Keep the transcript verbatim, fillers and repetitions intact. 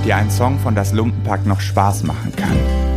dir ein Song von Das Lumpenpack noch Spaß machen kann.